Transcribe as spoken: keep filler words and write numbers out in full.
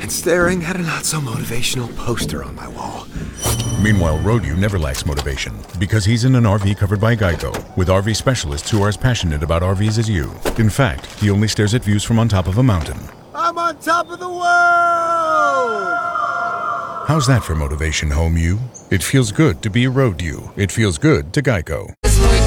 staring at a not-so-motivational poster on my wall. Meanwhile, Road-U never lacks motivation because he's in an R V covered by Geico, with R V specialists who are as passionate about R Vs as you. In fact, he only stares at views from on top of a mountain. I'm on top of the world! How's that for motivation, home you? It feels good to be Road-U. It feels good to Geico.